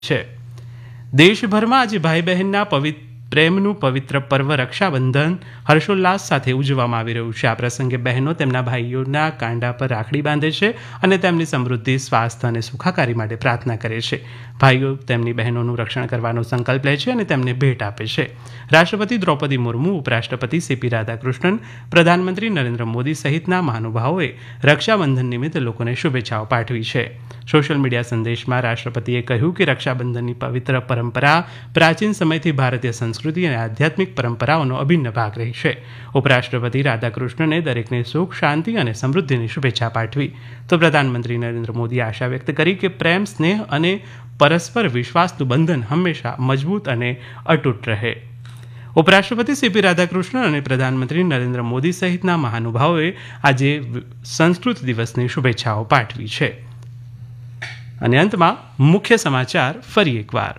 છે. દેશભરમાં આજે ભાઈ બહેનના પ્રેમનું પવિત્ર પર્વ રક્ષાબંધન હર્ષોલ્લાસ સાથે ઉજવવામાં આવી રહ્યું છે. આ પ્રસંગે બહેનો તેમના ભાઈઓના કાંડા પર રાખડી બાંધે છે અને તેમની સમૃદ્ધિ, સ્વાસ્થ્ય અને સુખાકારી માટે પ્રાર્થના કરે છે. ભાઈઓ તેમની બહેનોનું રક્ષણ કરવાનો સંકલ્પ લે છે અને તેમને ભેટ આપે છે. રાષ્ટ્રપતિ દ્રૌપદી મુર્મુ, ઉપરાષ્ટ્રપતિ સીપી રાધાકૃષ્ણન, પ્રધાનમંત્રી નરેન્દ્ર મોદી સહિતના મહાનુભાવોએ રક્ષાબંધન નિમિત્તે લોકોને શુભેચ્છાઓ પાઠવી છે. સોશિયલ મીડિયા સંદેશમાં રાષ્ટ્રપતિએ કહ્યું કે રક્ષાબંધનની પવિત્ર પરંપરા પ્રાચીન સમયથી ભારતીય સંસ્કૃતિ અને આધ્યાત્મિક પરંપરાઓનો અભિન્ન ભાગ રહી છે. ઉપરાષ્ટ્રપતિ રાધાકૃષ્ણને દરેકને સુખ, શાંતિ અને સમૃદ્ધિની શુભેચ્છા પાઠવી. તો પ્રધાનમંત્રી નરેન્દ્ર મોદીએ આશા વ્યક્ત કરી કે પ્રેમ, સ્નેહ અને પરસ્પર વિશ્વાસનું બંધન હંમેશા મજબૂત અને અતૂટ રહે. ઉપરાષ્ટ્રપતિ સીપી રાધાકૃષ્ણન અને પ્રધાનમંત્રી નરેન્દ્ર મોદી સહિતના મહાનુભાવોએ આજે સંસ્કૃત દિવસની શુભેચ્છાઓ પાઠવી છે. અને અંતમાં મુખ્ય સમાચાર ફરી એકવાર.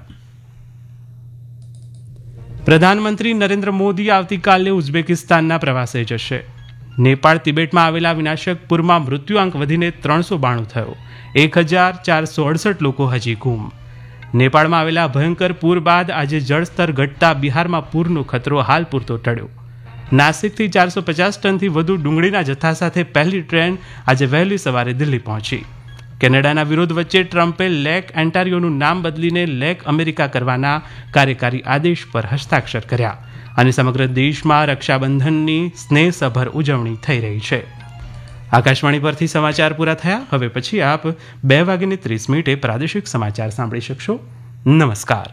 પ્રધાનમંત્રી નરેન્દ્ર મોદી આવતીકાલે ઉઝબેકિસ્તાનના પ્રવાસે જશે. નેપાળ તિબેટમાં આવેલા વિનાશક પૂરમાં મૃત્યુઆંક વધીને 392 થયો. 1468 લોકો હજી ગુમ. નેપાળમાં આવેલા ભયંકર પૂર બાદ આજે જળસ્તર ઘટતા બિહારમાં પૂરનો ખતરો હાલ પૂરતો ટળ્યો. નાસિકથી 450 ટનથી વધુ ડુંગળીના જથ્થા સાથે પહેલી ટ્રેન આજે વહેલી સવારે દિલ્હી પહોંચી. કેનેડાના વિરોધ વચ્ચે ટ્રમ્પે લેક એન્ટારિયોનું નામ બદલીને લેક અમેરિકા કરવાના કાર્યકારી આદેશ પર હસ્તાક્ષર કર્યા. અને સમગ્ર દેશમાં રક્ષાબંધનની સ્નેહસભર ઉજવણી થઈ રહી છે. આકાશવાણી પરથી સમાચાર પૂરા થયા. હવે પછી આપ 2:30 પ્રાદેશિક સમાચાર સાંભળી શકશો. નમસ્કાર.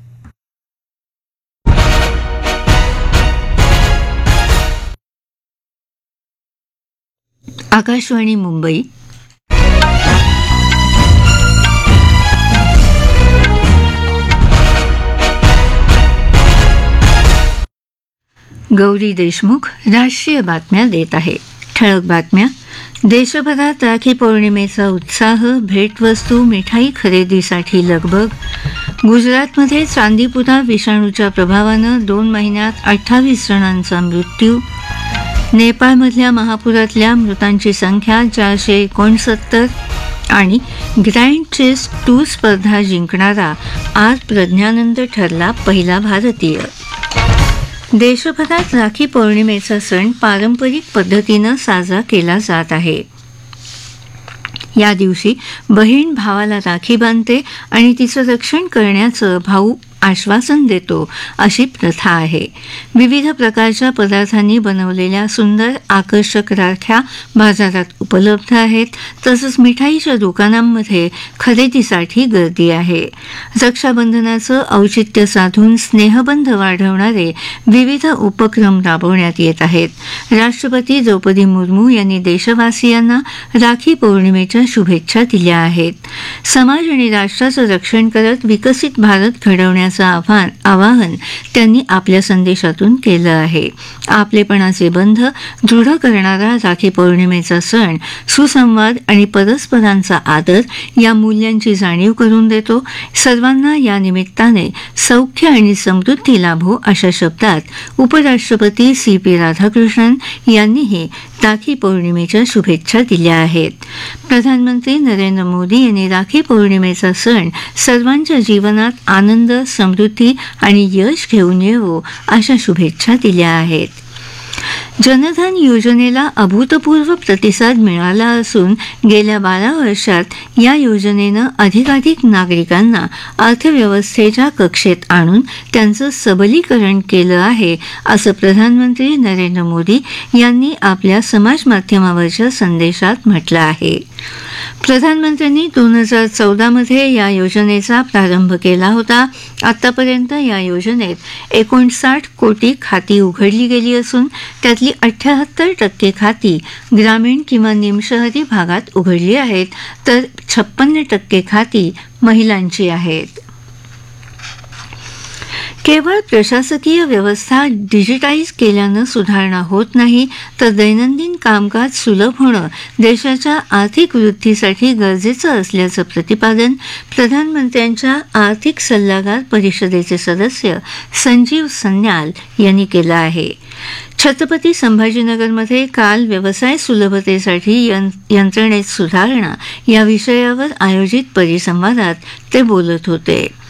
આકાશવાણી મુંબઈ. गौरी देशमुख राष्ट्रीय बातम्या देत आहे. ठळक बातम्या. देशभरात राखी पौर्णिमेचा उत्साह, भेटवस्तू, मिठाई खरेदीसाठी लगबग. गुजरातमध्ये चांदीपुरा विषाणूच्या प्रभावानं 2 महिन्यात 28 जणांचा मृत्यू. नेपाळमधल्या महापुरातल्या मृतांची संख्या 469. आणि ग्रँड चेस 2 स्पर्धा जिंकणारा आर प्रज्ञानंद ठरला पहिला भारतीय. देशभरात राखी पौर्णिमेचा सण पारंपरिक पद्धतीनं साजरा केला जात आहे. या दिवशी बहीण भावाला राखी बांधते आणि तिचं रक्षण करण्याचं भाऊ आश्वासन देतो, अशी प्रथा आहे. विविध प्रकारच्या पदार्थांनी बनवलेल्या सुंदर आकर्षक राख्या बाजारात उपलब्ध आहेत. तसंच मिठाईच्या दुकानांमध्ये खरेदीसाठी गर्दी आहे. रक्षाबंधनाचं औचित्य साधून स्नेहबंध वाढवणारे विविध उपक्रम राबवण्यात येत आहेत. राष्ट्रपती द्रौपदी मुर्मू यांनी देशवासियांना राखी पौर्णिमेच्या शुभेच्छा दिल्या आहेत. समाज आणि राष्ट्राचं रक्षण करत विकसित भारत घडवण्याचं आवाहन त्यांनी आपल्या संदेशातून केलं आहे. आपलेपणाचे बंध दृढ करणारा राखी पौर्णिमेचा सण सुसंवाद आणि परस्परांचा आदर या मूल्यांची जाणीव करून देतो. सर्वांना या निमित्ताने सौख्य आणि समृद्धी लाभो, अशा शब्दात उपराष्ट्रपती सी.पी. राधाकृष्णन यांनीही राखी पौर्णिमेच्या शुभेच्छा दिल्या आहेत. प्रधानमंत्री नरेंद्र मोदी यांनी राखी पौर्णिमेचा सण सर्वांच्या जीवनात आनंद, समृद्धी आणि यश घेऊन येवो, अशा शुभेच्छा दिल्या आहेत. जनधन योजनेला अभूतपूर्व प्रतिसाद मिळाला असून गेल्या 12 वर्षात या योजनेनं अधिकाधिक नागरिकांना अर्थव्यवस्थेच्या कक्षेत आणून त्यांचं सबलीकरण केलं आहे, असं प्रधानमंत्री नरेंद्र मोदी यांनी आपल्या समाज माध्यमावरच्या संदेशात म्हटलं आहे. प्रधानमंत्र्यांनी 2014 मध्ये या योजनेचा प्रारंभ केला होता. आतापर्यंत या योजनेत 59 कोटी खाती उघडली गेली असून त्यातली 78% खाती ग्रामीण किंवा निमशहरी भागात उघडली आहेत, तर 56% खाती महिलांची आहेत. केवळ प्रशासकीय व्यवस्था डिजिटाईज केल्यानं सुधारणा होत नाही, तर दैनंदिन कामकाज सुलभ होणं देशाच्या आर्थिक वृद्धीसाठी गरजेचं असल्याचं प्रतिपादन प्रधानमंत्र्यांच्या आर्थिक सल्लागार परिषदेचे सदस्य संजीव सन्याल यांनी केलं आहे. छत्रपती संभाजीनगरमध्ये काल व्यवसाय सुलभतेसाठी यंत्रणेत सुधारणा या विषयावर आयोजित परिसंवादात ते बोलत होते.